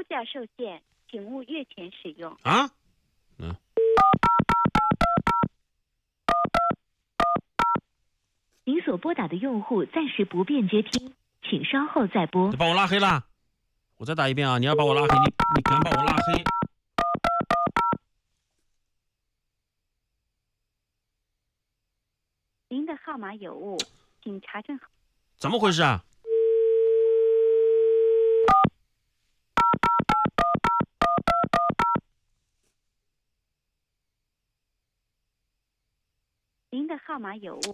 呼叫受限，请勿越权使用。 啊？ 您所拨打的用户暂时不便接听，请稍后再拨你。把我拉黑了，我再打一遍啊！你要把我拉黑，你敢把我拉黑？ 您的号码有误，请查证。 怎么回事啊？ 您的号码有误。